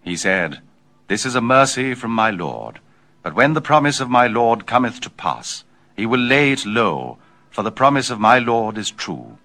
He said, This is a mercy from my Lord. But when the promise of my Lord cometh to pass, he will lay it low, for the promise of my Lord is true.